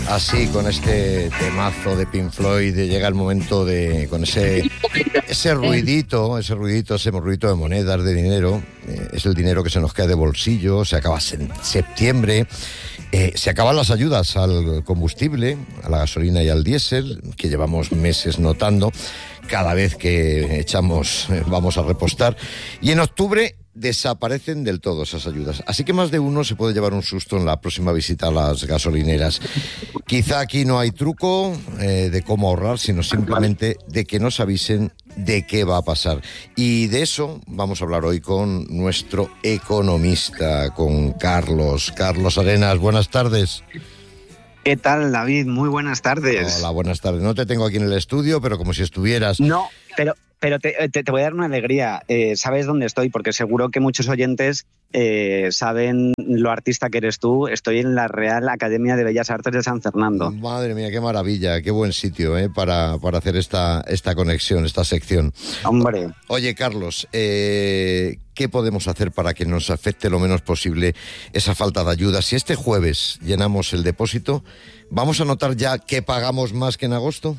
así con este temazo de Pink Floyd, llega el momento de con ese ruidito, ese ruidito de monedas, de dinero. Es el dinero que se nos cae de bolsillo. Se acaba septiembre. Se acaban las ayudas al combustible, a la gasolina y al diésel, que llevamos meses notando cada vez que vamos a repostar. Y en octubre desaparecen del todo esas ayudas. Así que más de uno se puede llevar un susto en la próxima visita a las gasolineras. Quizá aquí no hay truco de cómo ahorrar, sino simplemente de que nos avisen de qué va a pasar. Y de eso vamos a hablar hoy con nuestro economista, con Carlos Arenas. Buenas tardes. ¿Qué tal, David? Muy buenas tardes. Hola, buenas tardes. No te tengo aquí en el estudio, pero como si estuvieras. No, pero te voy a dar una alegría. Sabes dónde estoy, porque seguro que muchos oyentes saben lo artista que eres tú. Estoy en la Real Academia de Bellas Artes de San Fernando. Madre mía, qué maravilla, qué buen sitio para hacer esta conexión, esta sección. Hombre. Oye, Carlos, ¿qué podemos hacer para que nos afecte lo menos posible esa falta de ayuda? Si este jueves llenamos el depósito, ¿vamos a notar ya que pagamos más que en agosto?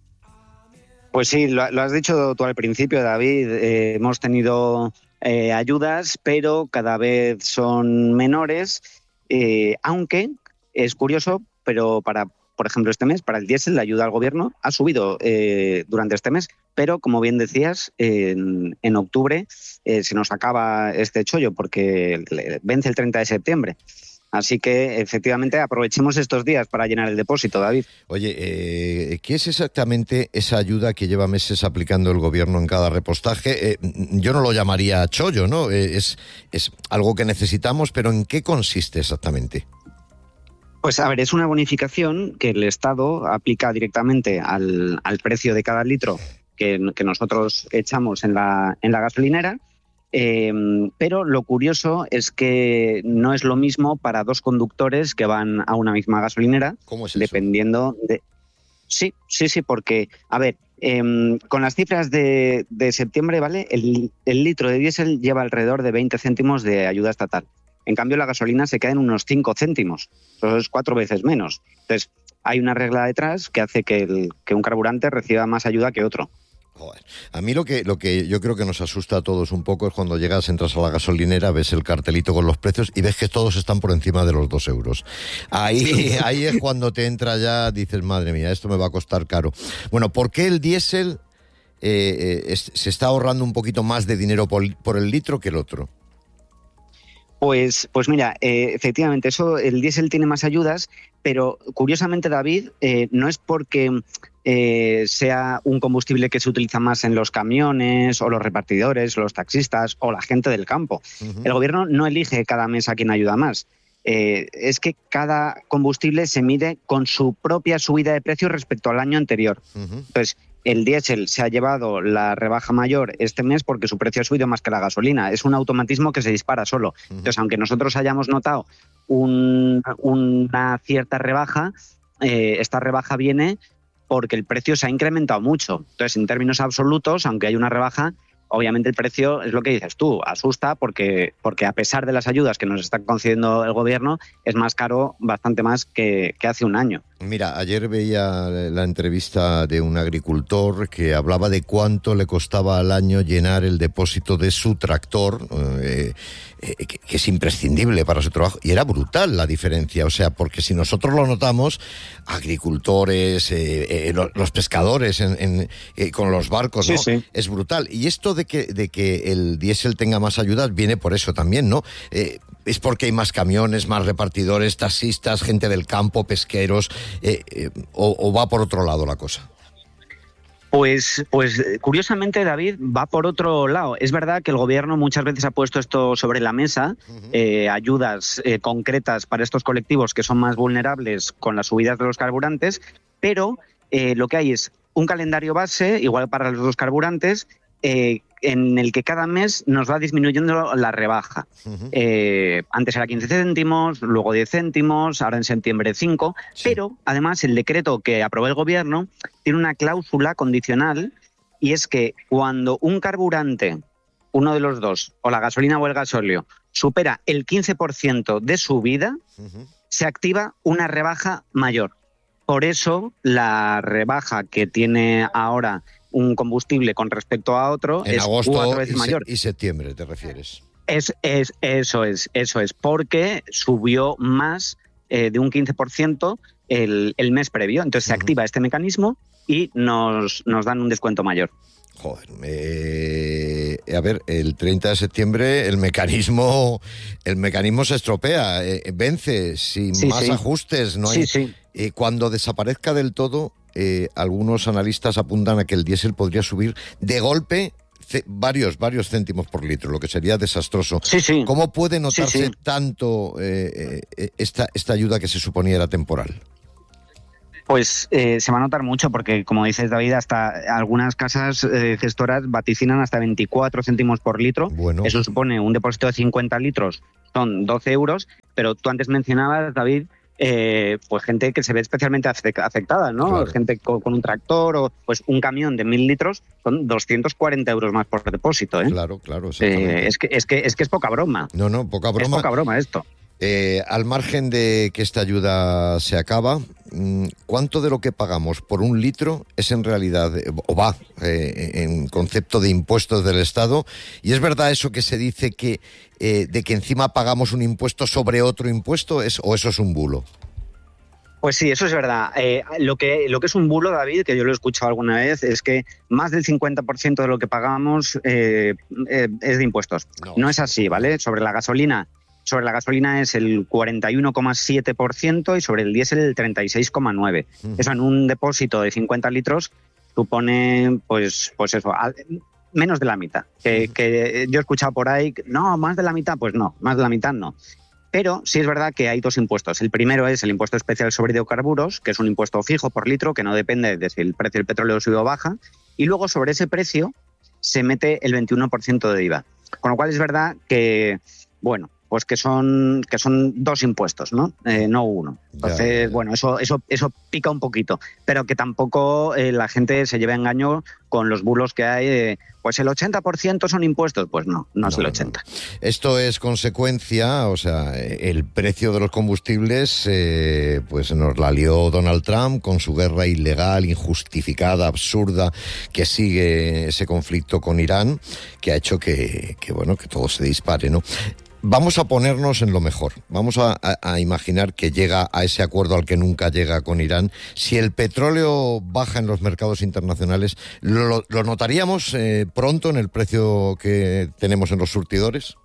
Pues sí, lo has dicho tú al principio, David. Hemos tenido ayudas, pero cada vez son menores, aunque es curioso, pero por ejemplo, este mes, para el diésel, la ayuda al gobierno ha subido durante este mes, pero como bien decías, en octubre se nos acaba este chollo porque vence el 30 de septiembre. Así que, efectivamente, aprovechemos estos días para llenar el depósito, David. Oye, ¿qué es exactamente esa ayuda que lleva meses aplicando el gobierno en cada repostaje? Yo no lo llamaría chollo, ¿no? Es algo que necesitamos, pero ¿en qué consiste exactamente? Pues a ver, es una bonificación que el Estado aplica directamente al precio de cada litro que nosotros echamos en la gasolinera. Pero lo curioso es que no es lo mismo para dos conductores que van a una misma gasolinera. ¿Cómo es eso? Dependiendo de... Sí, porque, a ver, con las cifras de septiembre, ¿vale? El litro de diésel lleva alrededor de 20 céntimos de ayuda estatal. En cambio, la gasolina se queda en unos 5 céntimos. Eso es 4 veces menos. Entonces, hay una regla detrás que hace que un carburante reciba más ayuda que otro. Joder. A mí lo que yo creo que nos asusta a todos un poco es cuando entras a la gasolinera, ves el cartelito con los precios y ves que todos están por encima de los 2 euros. Ahí es cuando te entra ya, dices, madre mía, esto me va a costar caro. Bueno, ¿por qué el diésel se está ahorrando un poquito más de dinero por el litro que el otro? Pues mira, efectivamente, el diésel tiene más ayudas, pero curiosamente, David, no es porque sea un combustible que se utiliza más en los camiones o los repartidores, los taxistas o la gente del campo. Uh-huh. El gobierno no elige cada mes a quién ayuda más. Es que cada combustible se mide con su propia subida de precio respecto al año anterior. Uh-huh. Entonces, el diésel se ha llevado la rebaja mayor este mes porque su precio ha subido más que la gasolina. Es un automatismo que se dispara solo. Uh-huh. Entonces, aunque nosotros hayamos notado una cierta rebaja, esta rebaja viene porque el precio se ha incrementado mucho. Entonces, en términos absolutos, aunque hay una rebaja, obviamente el precio es lo que dices tú, asusta porque a pesar de las ayudas que nos está concediendo el gobierno, es más caro, bastante más que hace un año. Mira, ayer veía la entrevista de un agricultor que hablaba de cuánto le costaba al año llenar el depósito de su tractor, que es imprescindible para su trabajo, y era brutal la diferencia, o sea, porque si nosotros lo notamos, agricultores, los pescadores con los barcos, ¿no? Sí. Es brutal. Y esto de que el diésel tenga más ayudas viene por eso también, ¿no? Es porque hay más camiones, más repartidores, taxistas, gente del campo, pesqueros, o va por otro lado la cosa. Pues curiosamente, David, va por otro lado. Es verdad que el gobierno muchas veces ha puesto esto sobre la mesa, uh-huh. Ayudas concretas para estos colectivos que son más vulnerables con las subidas de los carburantes, pero lo que hay es un calendario base, igual para los dos carburantes, en el que cada mes nos va disminuyendo la rebaja. Uh-huh. Antes era 15 céntimos, luego 10 céntimos, ahora en septiembre 5, sí. Pero además el decreto que aprobó el gobierno tiene una cláusula condicional, y es que cuando un carburante, uno de los dos, o la gasolina o el gasóleo, supera el 15% de subida, uh-huh. se activa una rebaja mayor. Por eso la rebaja que tiene ahora un combustible con respecto a otro en es agosto 4 veces mayor. Y septiembre, ¿te refieres? Eso es, porque subió más de un 15% el mes previo. Entonces se activa este mecanismo y nos dan un descuento mayor. Joder, a ver, el 30 de septiembre el mecanismo se estropea, vence sin más ajustes, no hay. Cuando desaparezca del todo, algunos analistas apuntan a que el diésel podría subir de golpe varios céntimos por litro, lo que sería desastroso. ¿Cómo puede notarse tanto esta ayuda que se suponía era temporal? Pues se va a notar mucho porque, como dices, David, hasta algunas casas gestoras vaticinan hasta 24 céntimos por litro. Bueno. Eso supone un depósito de 50 litros, son 12 euros, pero tú antes mencionabas, David, pues gente que se ve especialmente afectada, ¿no? Claro. Gente con un tractor o pues un camión de 1.000 litros son 240 euros más por depósito, ¿eh? Claro, exactamente. Es que es poca broma. No, poca broma. Es poca broma esto. Al margen de que esta ayuda se acaba, ¿cuánto de lo que pagamos por un litro es en realidad, o va en concepto de impuestos del Estado? Y es verdad eso que se dice que de que encima pagamos un impuesto sobre otro impuesto, o eso es un bulo. Pues sí, eso es verdad. Lo que es un bulo, David, que yo lo he escuchado alguna vez, es que más del 50% de lo que pagamos es de impuestos. No es así, ¿vale? Sobre la gasolina es el 41,7% y sobre el diésel el 36,9%. Eso en un depósito de 50 litros supone, pues eso, menos de la mitad. Que yo he escuchado por ahí, no, más de la mitad, pues no, más de la mitad no. Pero sí es verdad que hay dos impuestos. El primero es el impuesto especial sobre hidrocarburos, que es un impuesto fijo por litro, que no depende de si el precio del petróleo sube o baja. Y luego sobre ese precio se mete el 21% de IVA. Con lo cual es verdad que, bueno, pues que son dos impuestos, ¿no? No uno. Entonces, bueno, eso pica un poquito, pero que tampoco la gente se lleve a engaño con los bulos que hay. Pues el 80% son impuestos. Pues no es el 80%. Esto es consecuencia, o sea, el precio de los combustibles, pues nos la lió Donald Trump con su guerra ilegal, injustificada, absurda, que sigue ese conflicto con Irán, que ha hecho que todo se dispare, ¿no? Vamos a ponernos en lo mejor. Vamos a imaginar que llega a ese acuerdo al que nunca llega con Irán. Si el petróleo baja en los mercados internacionales, ¿lo notaríamos pronto en el precio que tenemos en los surtidores?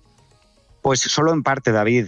Pues solo en parte, David.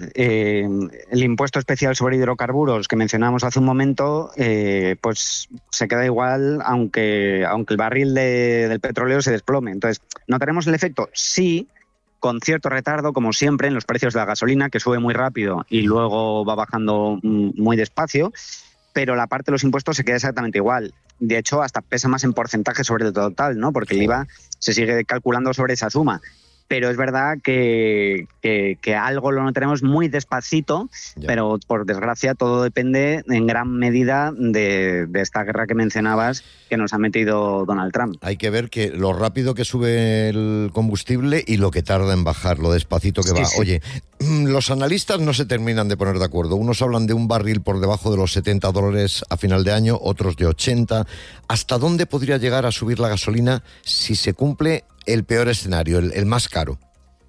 El impuesto especial sobre hidrocarburos que mencionábamos hace un momento, pues se queda igual aunque el barril del petróleo se desplome. Entonces, ¿notaremos el efecto? Sí, con cierto retardo, como siempre, en los precios de la gasolina, que sube muy rápido y luego va bajando muy despacio, pero la parte de los impuestos se queda exactamente igual. De hecho, hasta pesa más en porcentaje sobre el total, ¿no? Porque el IVA se sigue calculando sobre esa suma. Pero es verdad que algo lo notaremos muy despacito, pero por desgracia todo depende en gran medida de esta guerra que mencionabas que nos ha metido Donald Trump. Hay que ver que lo rápido que sube el combustible y lo que tarda en bajar, lo despacito que va. Sí. Oye, los analistas no se terminan de poner de acuerdo. Unos hablan de un barril por debajo de los $70 a final de año, otros de 80. ¿Hasta dónde podría llegar a subir la gasolina si se cumple el peor escenario, el más caro?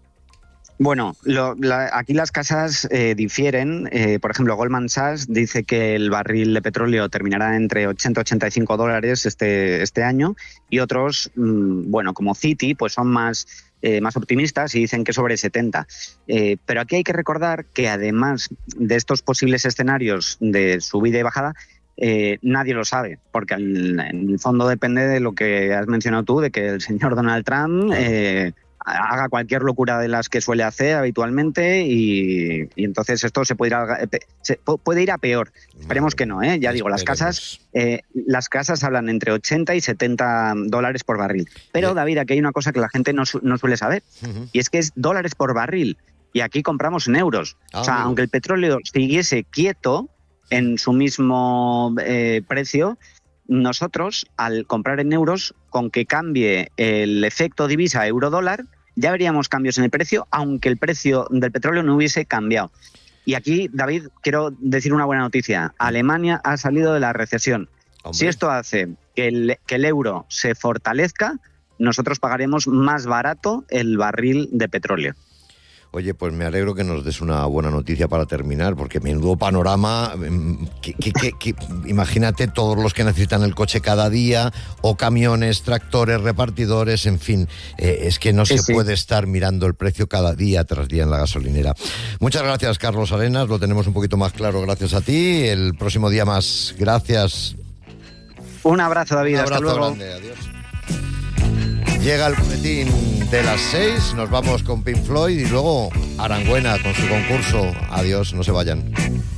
Bueno, aquí las casas difieren. Por ejemplo, Goldman Sachs dice que el barril de petróleo terminará entre 80 y 85 dólares este año, y otros, como Citi, pues son más optimistas y dicen que sobre 70. Pero aquí hay que recordar que además de estos posibles escenarios de subida y bajada, nadie lo sabe, porque en el fondo depende de lo que has mencionado tú, de que el señor Donald Trump haga cualquier locura de las que suele hacer habitualmente y entonces esto puede ir a peor. Esperemos que no, ¿eh? Ya digo, las casas hablan entre 80 y 70 dólares por barril. Pero, David, aquí hay una cosa que la gente no suele saber, y es que es dólares por barril, y aquí compramos en euros. O sea, aunque el petróleo siguiese quieto en su mismo precio, nosotros, al comprar en euros, con que cambie el efecto divisa euro-dólar, ya veríamos cambios en el precio, aunque el precio del petróleo no hubiese cambiado. Y aquí, David, quiero decir una buena noticia. Alemania ha salido de la recesión. Hombre. Si esto hace que el euro se fortalezca, nosotros pagaremos más barato el barril de petróleo. Oye, pues me alegro que nos des una buena noticia para terminar, porque menudo panorama, imagínate todos los que necesitan el coche cada día, o camiones, tractores, repartidores, en fin, es que no se puede estar mirando el precio cada día tras día en la gasolinera. Muchas gracias, Carlos Arenas, lo tenemos un poquito más claro gracias a ti, el próximo día más, gracias. Un abrazo, David, un abrazo hasta luego. Grande, adiós. Llega el boletín de las 6, nos vamos con Pink Floyd y luego Arangüena con su concurso. Adiós, no se vayan.